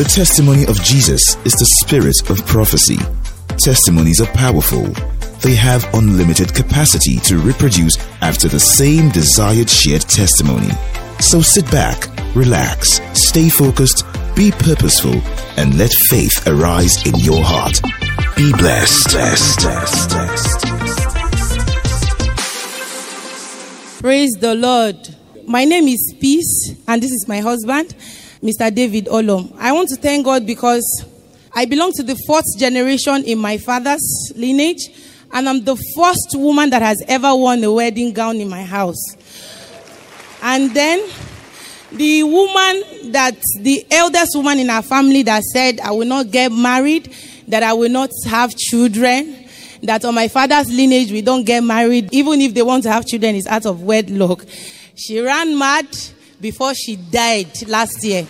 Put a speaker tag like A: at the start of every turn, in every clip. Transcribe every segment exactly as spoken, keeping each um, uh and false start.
A: The testimony of Jesus is the spirit of prophecy. Testimonies are powerful. They have unlimited capacity to reproduce after the same desired shared testimony. So sit back, relax, stay focused, be purposeful, and let faith arise in your heart. Be blessed. blessed, blessed, blessed.
B: Praise the Lord. My name is Peace, and this is my husband, Mister David Olom. I want to thank God because I belong to the fourth generation in my father's lineage, and I'm the first woman that has ever worn a wedding gown in my house. And then the woman that, the eldest woman in our family that said, I will not get married, that I will not have children, that on my father's lineage we don't get married, even if they want to have children, it's out of wedlock. She ran mad before she died last year.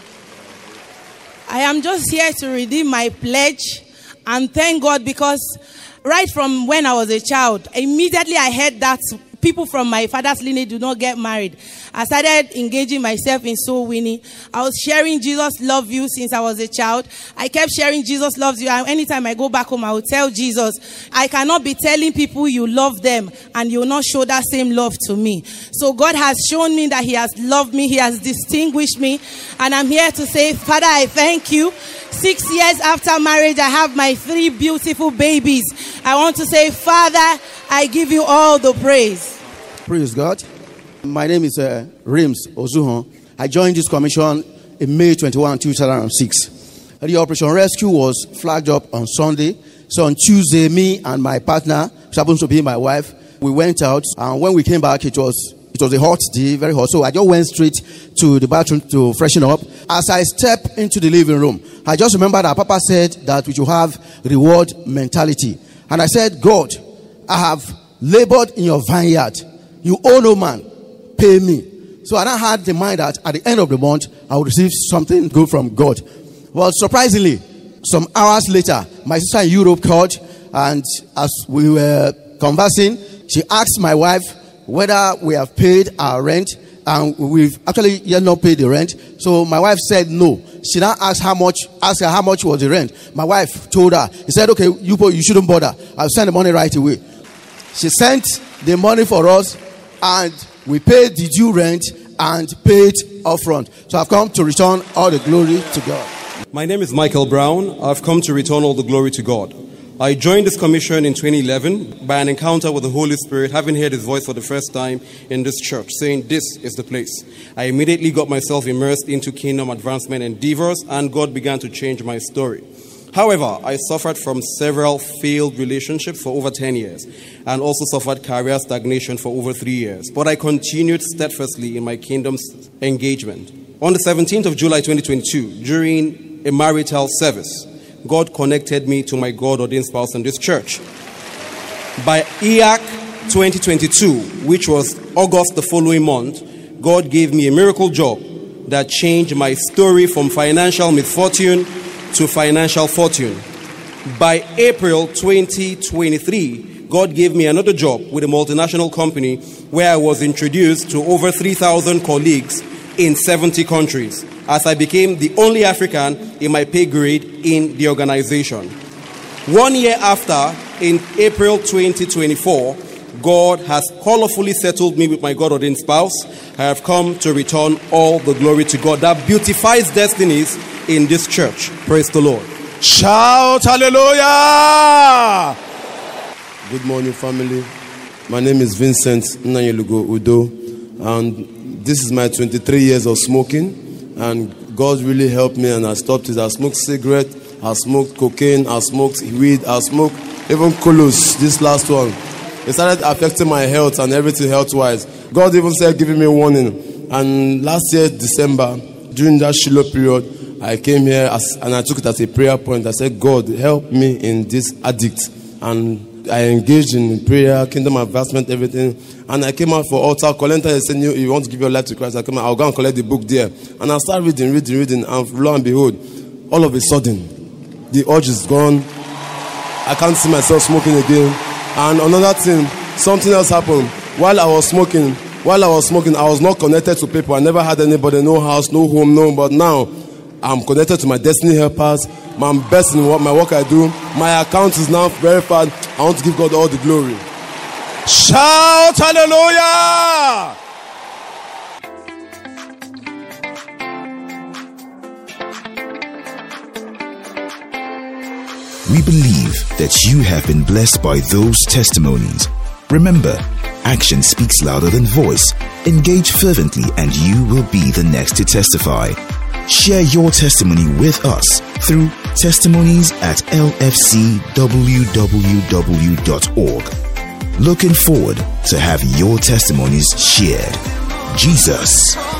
B: I am just here to redeem my pledge and thank God because right from when I was a child, immediately I heard that people from my father's lineage do not get married. I started engaging myself in soul winning. I was sharing Jesus loves you since I was a child. I kept sharing Jesus loves you. And anytime I go back home, I will tell Jesus, I cannot be telling people you love them and you will not show that same love to me. So God has shown me that he has loved me. He has distinguished me. And I'm here to say, Father, I thank you. Six years after marriage, I have my three beautiful babies. I want to say, Father, I give you all the praise.
C: Praise God. My name is uh, Rims Ozuhon. I joined this commission in May twenty-first, two thousand six. The Operation Rescue was flagged up on Sunday. So on Tuesday, me and my partner, which happens to be my wife, we went out. And when we came back, it was it was a hot day, very hot. So I just went straight to the bathroom to freshen up. As I stepped into the living room, I just remembered that Papa said that we should have reward mentality. And I said, God, I have labored in your vineyard. You owe no man, pay me. So I now had the mind that at the end of the month, I would receive something good from God. Well, surprisingly, some hours later, my sister in Europe called, and as we were conversing, she asked my wife whether we have paid our rent, and we've actually yet not paid the rent. So my wife said no. She now asked how much, asked her how much was the rent. My wife told her, he said, okay, you, you shouldn't bother. I'll send the money right away. She sent the money for us, and we paid the due rent and paid upfront. So I've come to return all the glory to God.
D: My name is Michael Brown. I've come to return all the glory to God. I joined this commission in twenty eleven by an encounter with the Holy Spirit, having heard his voice for the first time in this church, saying, this is the place. I immediately got myself immersed into kingdom advancement endeavors, and God began to change my story. However, I suffered from several failed relationships for over ten years and also suffered career stagnation for over three years. But I continued steadfastly in my kingdom's engagement. On the seventeenth of July twenty twenty-two, during a marital service, God connected me to my God-ordained spouse in this church. By E A C twenty twenty-two, which was August the following month, God gave me a miracle job that changed my story from financial misfortune to financial fortune. By April twenty twenty-three, God gave me another job with a multinational company where I was introduced to over three thousand colleagues in seventy countries, as I became the only African in my pay grade in the organization. One year after, in April twenty twenty-four, God has colorfully settled me with my God-ordained spouse. I have come to return all the glory to God that beautifies destinies in this church. Praise the Lord.
C: Shout hallelujah!
E: Good morning, family. My name is Vincent Nanyelugo Udo, and this is my twenty-three years of smoking, and God really helped me, and I stopped it. I smoked cigarette, I smoked cocaine, I smoked weed, I smoked even colos, this last one. It started affecting my health and everything health-wise. God even said, giving me a warning. And last year, December, during that Shiloh period, I came here as, and I took it as a prayer point. I said, God, help me in this addict. And I engaged in prayer, kingdom advancement, everything. And I came out for altar call. He said, you, you want to give your life to Christ? I came out, I'll go and collect the book there. And I started reading, reading, reading. And lo and behold, all of a sudden, the urge is gone. I can't see myself smoking again. And another thing, something else happened. While I was smoking, while I was smoking, I was not connected to people. I never had anybody, no house, no home, no. But now, I'm connected to my destiny helpers. I'm best in what my work I do. My account is now verified. I want to give God all the glory. Shout hallelujah!
A: We believe that you have been blessed by those testimonies. Remember, action speaks louder than voice. Engage fervently and you will be the next to testify. Share your testimony with us through testimonies at l f c w w w dot org. Looking forward to have your testimonies shared. Jesus